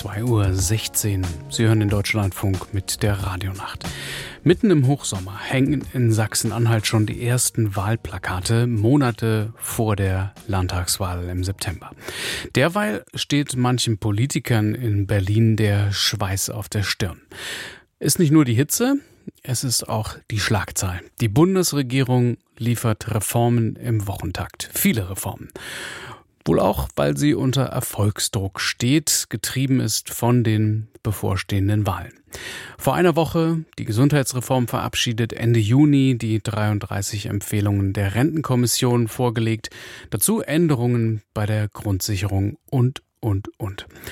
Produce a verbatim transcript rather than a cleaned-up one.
zwei Uhr sechzehn. Sie hören den Deutschlandfunk mit der Radionacht. Mitten im Hochsommer hängen in Sachsen-Anhalt schon die ersten Wahlplakate, Monate vor der Landtagswahl im September. Derweil steht manchen Politikern in Berlin der Schweiß auf der Stirn. Ist nicht nur die Hitze, es ist auch die Schlagzahl. Die Bundesregierung liefert Reformen im Wochentakt. Viele Reformen. Wohl auch, weil sie unter Erfolgsdruck steht, getrieben ist von den bevorstehenden Wahlen. Vor einer Woche die Gesundheitsreform verabschiedet, Ende Juni die dreiunddreißig Empfehlungen der Rentenkommission vorgelegt, dazu Änderungen bei der Grundsicherung und, und, und.